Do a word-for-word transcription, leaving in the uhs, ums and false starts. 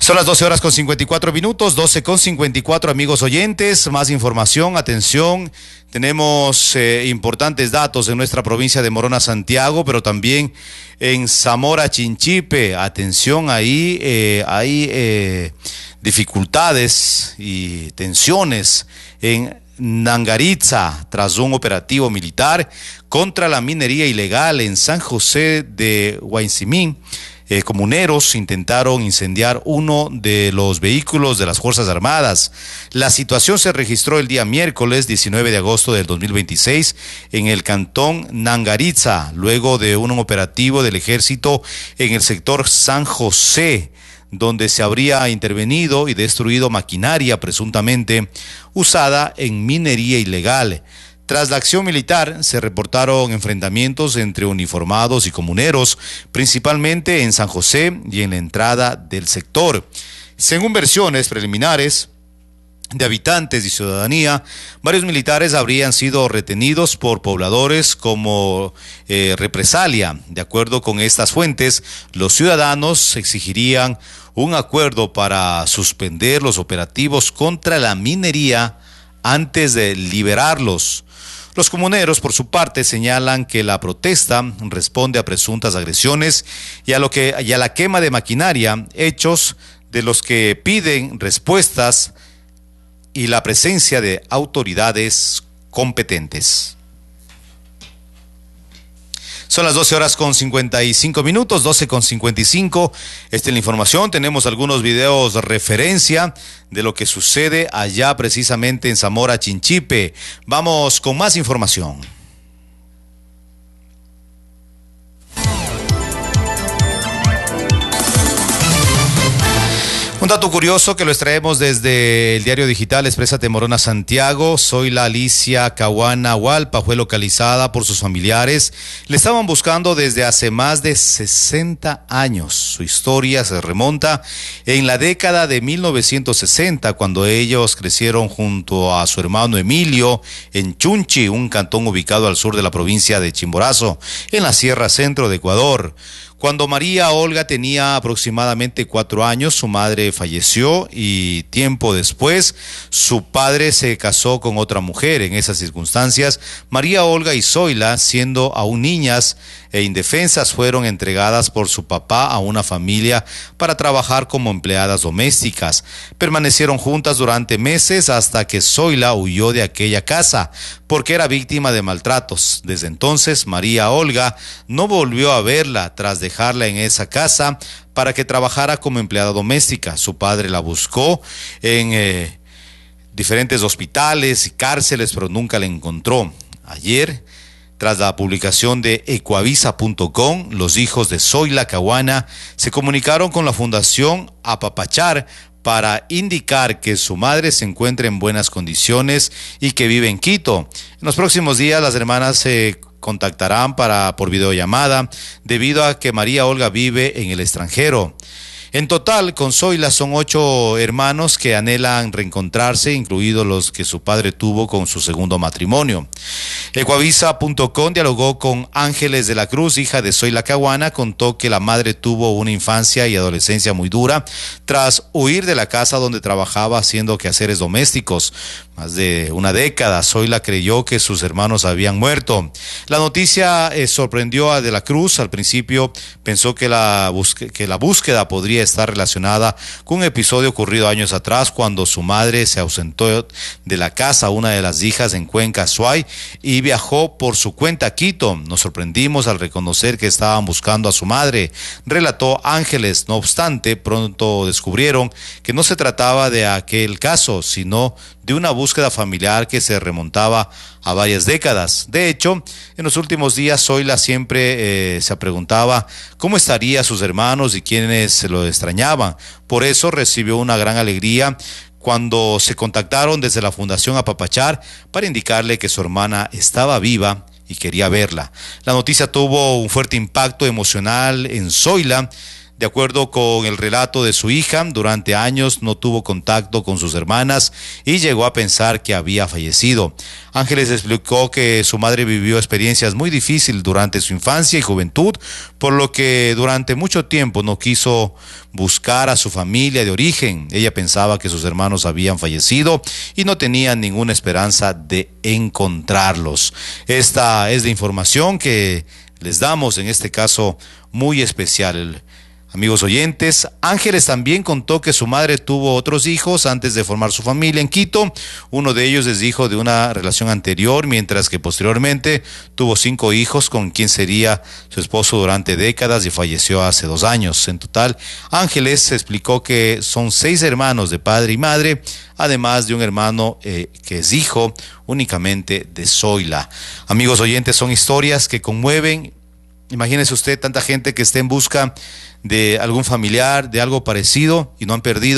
Son las doce horas con cincuenta y cuatro minutos, doce con cincuenta y cuatro, amigos oyentes. Más información, atención. Tenemos eh, importantes datos en nuestra provincia de Morona, Santiago, pero también en Zamora, Chinchipe. Atención, ahí eh, hay eh, dificultades y tensiones en Nangaritza tras un operativo militar contra la minería ilegal en San José de Huayncimín. Eh, comuneros intentaron incendiar uno de los vehículos de las Fuerzas Armadas. La situación se registró el día miércoles diecinueve de agosto del dos mil veintiséis en el cantón Nangaritza, luego de un operativo del ejército en el sector San José, donde se habría intervenido y destruido maquinaria presuntamente usada en minería ilegal. Tras la acción militar, se reportaron enfrentamientos entre uniformados y comuneros, principalmente en San José y en la entrada del sector. Según versiones preliminares de habitantes y ciudadanía, varios militares habrían sido retenidos por pobladores como eh, represalia. De acuerdo con estas fuentes, los ciudadanos exigirían un acuerdo para suspender los operativos contra la minería antes de liberarlos. Los comuneros, por su parte, señalan que la protesta responde a presuntas agresiones y a, lo que, y a la quema de maquinaria, hechos de los que piden respuestas y la presencia de autoridades competentes. Son las doce horas con cincuenta y cinco minutos, doce con cincuenta y cinco. Esta es la información. Tenemos algunos videos de referencia de lo que sucede allá precisamente en Zamora, Chinchipe. Vamos con más información. Un dato curioso que lo extraemos desde el diario digital Exprésate Morona, Santiago. Zoila Alicia Caguana Hualpa fue localizada por sus familiares. Le estaban buscando desde hace más de sesenta años. Su historia se remonta en la década de mil novecientos sesenta, cuando ellos crecieron junto a su hermano Emilio en Chunchi, un cantón ubicado al sur de la provincia de Chimborazo, en la Sierra Centro de Ecuador. Cuando María Olga tenía aproximadamente cuatro años, su madre falleció y tiempo después su padre se casó con otra mujer. En esas circunstancias, María Olga y Zoila, siendo aún niñas e indefensas, fueron entregadas por su papá a una familia para trabajar como empleadas domésticas. Permanecieron juntas durante meses hasta que Zoila huyó de aquella casa porque era víctima de maltratos. Desde entonces, María Olga no volvió a verla tras dejarla en esa casa para que trabajara como empleada doméstica. Su padre la buscó en eh, diferentes hospitales y cárceles, pero nunca la encontró. Ayer, tras la publicación de ecuavisa punto com, los hijos de Zoila Caguana se comunicaron con la Fundación Apapachar para indicar que su madre se encuentra en buenas condiciones y que vive en Quito. En los próximos días las hermanas se contactarán para por videollamada debido a que María Olga vive en el extranjero. En total, con Zoila son ocho hermanos que anhelan reencontrarse, incluidos los que su padre tuvo con su segundo matrimonio. ecuavisa punto com dialogó con Ángeles de la Cruz, hija de Zoila Caguana. Contó que la madre tuvo una infancia y adolescencia muy dura tras huir de la casa donde trabajaba haciendo quehaceres domésticos. Más de una década, Zoila creyó que sus hermanos habían muerto. La noticia eh, sorprendió a de la Cruz. Al principio pensó que la, busque, que la búsqueda podría estar relacionada con un episodio ocurrido años atrás, cuando su madre se ausentó de la casa, una de las hijas en Cuenca, Azuay, y viajó por su cuenta a Quito. Nos sorprendimos al reconocer que estaban buscando a su madre, relató Ángeles. No obstante, pronto descubrieron que no se trataba de aquel caso, sino de una búsqueda familiar que se remontaba a varias décadas. De hecho, en los últimos días, Zoila siempre eh, se preguntaba cómo estarían sus hermanos y quiénes se lo extrañaban. Por eso recibió una gran alegría cuando se contactaron desde la Fundación Apapachar para indicarle que su hermana estaba viva y quería verla. La noticia tuvo un fuerte impacto emocional en Zoila. De acuerdo con el relato de su hija, durante años no tuvo contacto con sus hermanas y llegó a pensar que había fallecido. Ángeles explicó que su madre vivió experiencias muy difíciles durante su infancia y juventud, por lo que durante mucho tiempo no quiso buscar a su familia de origen. Ella pensaba que sus hermanos habían fallecido y no tenían ninguna esperanza de encontrarlos. Esta es la información que les damos en este caso muy especial. Amigos oyentes, Ángeles también contó que su madre tuvo otros hijos antes de formar su familia en Quito. Uno de ellos es hijo de una relación anterior, mientras que posteriormente tuvo cinco hijos con quien sería su esposo durante décadas y falleció hace dos años. En total, Ángeles explicó que son seis hermanos de padre y madre, además de un hermano eh, que es hijo únicamente de Zoila. Amigos oyentes, son historias que conmueven. Imagínese usted tanta gente que esté en busca de algún familiar, de algo parecido y no han perdido